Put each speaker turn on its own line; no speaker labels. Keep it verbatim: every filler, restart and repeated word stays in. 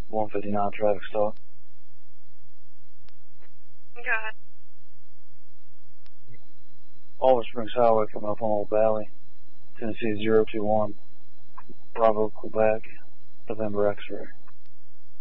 one fifty-nine traffic stop.
Okay.
Olive Springs Highway coming up on Old Valley. Tennessee zero two one. Bravo, Quebec. November X-ray.